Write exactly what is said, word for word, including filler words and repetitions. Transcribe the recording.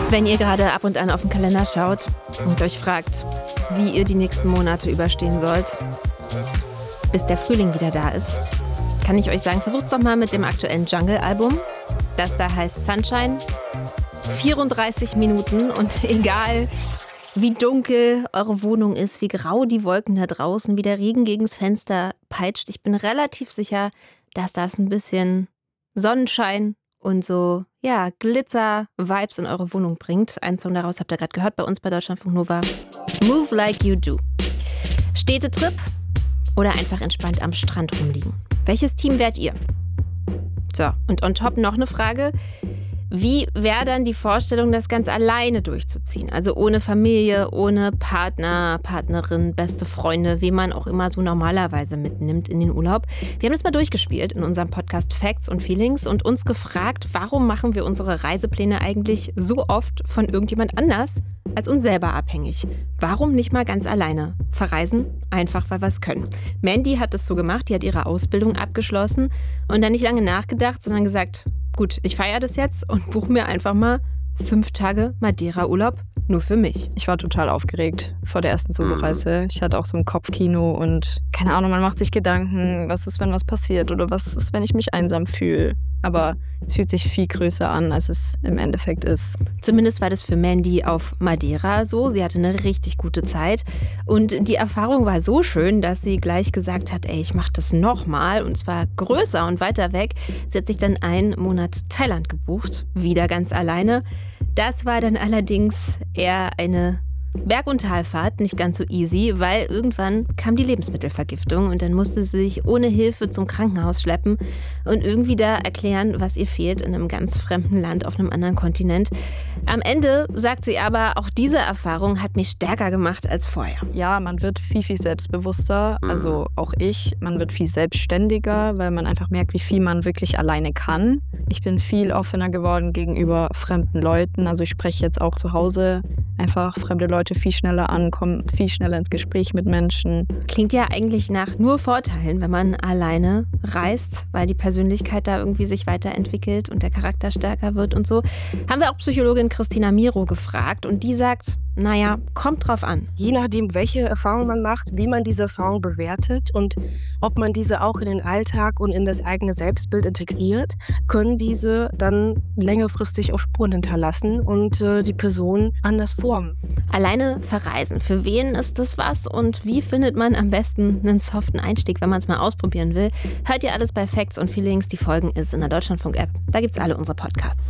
Wenn ihr gerade ab und an auf den Kalender schaut und euch fragt, wie ihr die nächsten Monate überstehen sollt, bis der Frühling wieder da ist, kann ich euch sagen, versucht's doch mal mit dem aktuellen Jungle-Album. Das da heißt Sunshine. vierunddreißig Minuten und egal, wie dunkel eure Wohnung ist, wie grau die Wolken da draußen, wie der Regen gegens Fenster peitscht, ich bin relativ sicher, dass das ein bisschen Sonnenschein und so, ja, Glitzer-Vibes in eure Wohnung bringt. Ein Song daraus habt ihr gerade gehört bei uns bei Deutschlandfunk Nova. Move Like You Do. Städtetrip oder einfach entspannt am Strand rumliegen? Welches Team wärt ihr? So, und on top noch eine Frage. Wie wäre dann die Vorstellung, das ganz alleine durchzuziehen? Also ohne Familie, ohne Partner, Partnerin, beste Freunde, wen man auch immer so normalerweise mitnimmt in den Urlaub. Wir haben das mal durchgespielt in unserem Podcast Facts und Feelings und uns gefragt, warum machen wir unsere Reisepläne eigentlich so oft von irgendjemand anders als uns selber abhängig? Warum nicht mal ganz alleine verreisen? Einfach, weil wir es können. Mandy hat es so gemacht, die hat ihre Ausbildung abgeschlossen und dann nicht lange nachgedacht, sondern gesagt, gut, ich feiere das jetzt und buche mir einfach mal fünf Tage Madeira-Urlaub nur für mich. Ich war total aufgeregt vor der ersten Soloreise. Ich hatte auch so ein Kopfkino und keine Ahnung, man macht sich Gedanken, was ist, wenn was passiert oder was ist, wenn ich mich einsam fühle. Aber es fühlt sich viel größer an, als es im Endeffekt ist. Zumindest war das für Mandy auf Madeira so. Sie hatte eine richtig gute Zeit. Und die Erfahrung war so schön, dass sie gleich gesagt hat, ey, ich mach das nochmal. Und zwar größer und weiter weg. Sie hat sich dann einen Monat Thailand gebucht. Wieder ganz alleine. Das war dann allerdings eher eine Berg- und Talfahrt, nicht ganz so easy, weil irgendwann kam die Lebensmittelvergiftung und dann musste sie sich ohne Hilfe zum Krankenhaus schleppen und irgendwie da erklären, was ihr fehlt in einem ganz fremden Land auf einem anderen Kontinent. Am Ende sagt sie aber, auch diese Erfahrung hat mich stärker gemacht als vorher. Ja, man wird viel, viel selbstbewusster, also auch ich. Man wird viel selbstständiger, weil man einfach merkt, wie viel man wirklich alleine kann. Ich bin viel offener geworden gegenüber fremden Leuten, also ich spreche jetzt auch zu Hause einfach fremde Leute viel schneller an, kommen viel schneller ins Gespräch mit Menschen. Klingt ja eigentlich nach nur Vorteilen, wenn man alleine reist, weil die Persönlichkeit da irgendwie sich weiterentwickelt und der Charakter stärker wird und so. Haben wir auch Psychologin Christina Miro gefragt und die sagt, naja, kommt drauf an. Je nachdem, welche Erfahrung man macht, wie man diese Erfahrung bewertet und ob man diese auch in den Alltag und in das eigene Selbstbild integriert, können diese dann längerfristig auch Spuren hinterlassen und äh, die Person anders formen. Alleine verreisen, für wen ist das was und wie findet man am besten einen soften Einstieg, wenn man es mal ausprobieren will? Hört ihr alles bei Facts und Feelings, die Folgen ist in der Deutschlandfunk-App. Da gibt's alle unsere Podcasts.